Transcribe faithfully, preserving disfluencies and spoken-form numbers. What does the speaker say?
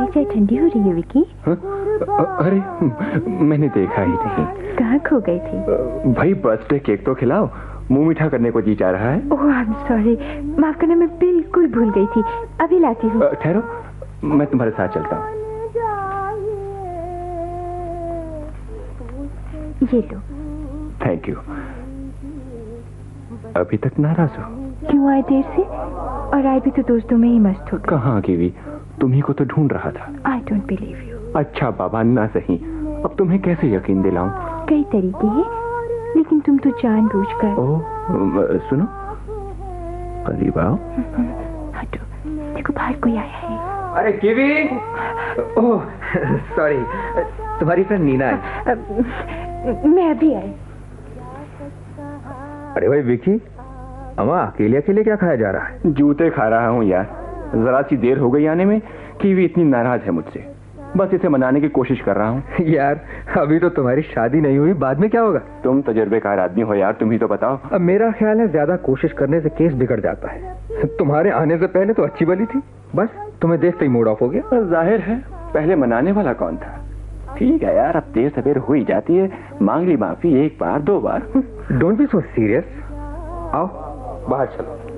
तुम्हारी चाय ठंडी हो रही है विकी। हा? अरे मैंने देखा ही नहीं। कहाँ खो गई थी? भाई बर्थडे केक तो खिलाओ, मुंह मीठा करने को जी चाह रहा है। ओह आई एम सॉरी, माफ करना, मैं बिल्कुल भूल गई थी, अभी लाती हूँ। ठहरो, मैं तुम्हारे साथ चलता हूँ। ये लो। Thank you. अभी तक नाराज हो? क्यों आए देर से? और आए भी तो दोस्तों में ही मस्त हो गए। कहाँ कीवी, तुम्ही को तो ढूंढ रहा था। I don't believe you. अच्छा बाबा ना सही, अब तुम्हें कैसे यकीन दिलाऊं? कई तरीके हैं, लेकिन तुम तो जानबूझकर। ओह सुनो, करीब आओ। हटो, देखो बाहर कोई आया है। अरे कीवी, ओह सॉरी, तुम्हारी फ्रेंड नीना है। मैं अभी आई। अरे भाई विकी, अम्मा अकेले अकेले क्या खाया जा रहा है? जूते खा रहा हूँ यार, जरा सी देर हो गई आने में। कीवी इतनी नाराज है मुझसे, बस इसे मनाने की कोशिश कर रहा हूँ। यार अभी तो तुम्हारी शादी नहीं हुई, बाद में क्या होगा? तुम तजुर्बेकार आदमी हो यार, तुम ही तो बताओ। अब मेरा ख्याल है ज्यादा कोशिश करने से केस बिगड़ जाता है। तुम्हारे आने से पहले तो अच्छी भली थी, बस तुम्हें देखते ही मूड ऑफ हो गया। जाहिर है, पहले मनाने वाला कौन था? ठीक है यार, अब देर सवेर हो ही जाती है, मांग ली माफी एक बार दो बार। Don't be so serious. आओ बाहर चलो।